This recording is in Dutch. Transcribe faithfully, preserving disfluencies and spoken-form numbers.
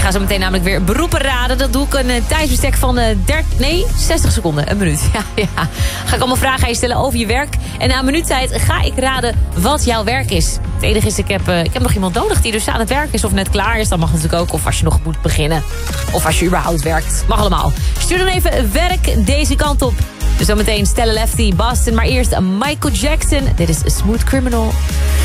ga zo meteen namelijk weer beroepen raden. Dat doe ik een uh, tijdsbestek van uh, dertig, nee, zestig seconden. Een minuut. Ja, ja. Ga ik allemaal vragen aan je stellen over je werk. En na een minuut tijd ga ik raden wat jouw werk is. Het enige is, ik heb, uh, ik heb nog iemand nodig die dus aan het werk is of net klaar is. Dat mag natuurlijk ook. Of als je nog moet beginnen. Of als je überhaupt werkt. Mag allemaal. Stuur dan even werk deze kant op. Dus zometeen Stella Lefty, Boston. Maar eerst Michael Jackson. Dit is Smooth Criminal.